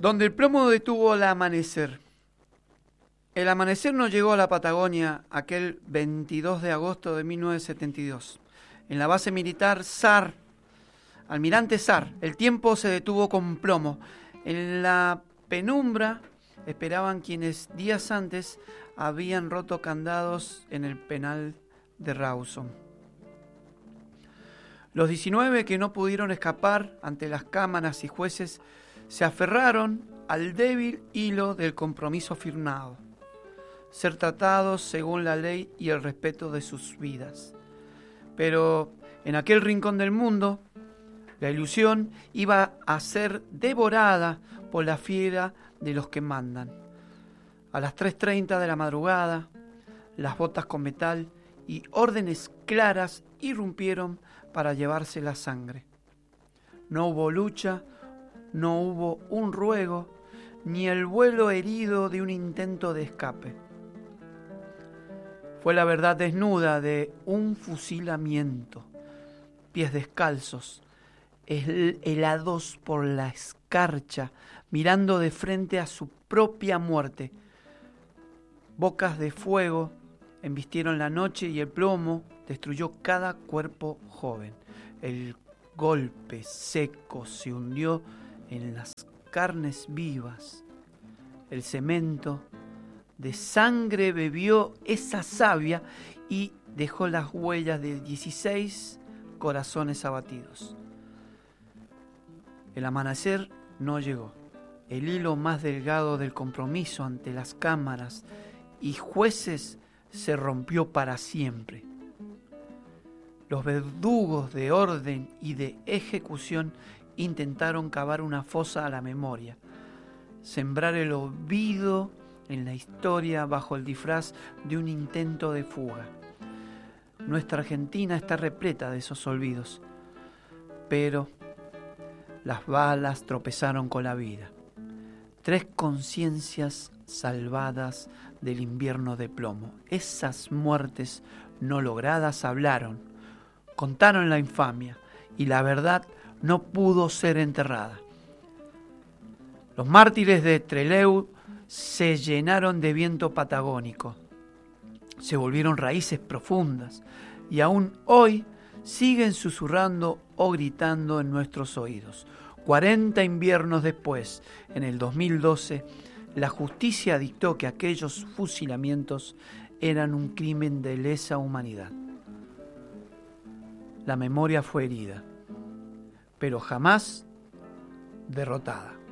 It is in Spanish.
Donde el plomo detuvo el amanecer. El amanecer no llegó a la Patagonia aquel 22 de agosto de 1972. En la base militar SAR, Almirante SAR, el tiempo se detuvo con plomo. En la penumbra esperaban quienes días antes habían roto candados en el penal de Rawson. Los 19 que no pudieron escapar ante las cámaras y jueces se aferraron al débil hilo del compromiso firmado: ser tratados según la ley y el respeto de sus vidas. Pero en aquel rincón del mundo, la ilusión iba a ser devorada por la fiera de los que mandan. A las 3:30 de la madrugada, las botas con metal y órdenes claras irrumpieron para llevarse la sangre. No hubo lucha, no hubo un ruego, ni el vuelo herido de un intento de escape. Fue la verdad desnuda de un fusilamiento, pies descalzos, helados por la escarcha, mirando de frente a su propia muerte. Bocas de fuego embistieron la noche y el plomo destruyó cada cuerpo joven. El golpe seco se hundió en las carnes vivas. El cemento de sangre bebió esa savia y dejó las huellas de 16 corazones abatidos. El amanecer no llegó. El hilo más delgado del compromiso ante las cámaras y jueces se rompió para siempre. Los verdugos de orden y de ejecución intentaron cavar una fosa a la memoria, sembrar el olvido en la historia bajo el disfraz de un intento de fuga. Nuestra Argentina está repleta de esos olvidos, pero las balas tropezaron con la vida. 3 conciencias salvadas del invierno de plomo. Esas muertes no logradas hablaron, contaron la infamia, y la verdad no pudo ser enterrada. Los mártires de Trelew se llenaron de viento patagónico, se volvieron raíces profundas, y aún hoy siguen susurrando o gritando en nuestros oídos. 40 inviernos después, en el 2012, la justicia dictó que aquellos fusilamientos eran un crimen de lesa humanidad. La memoria fue herida, pero jamás derrotada.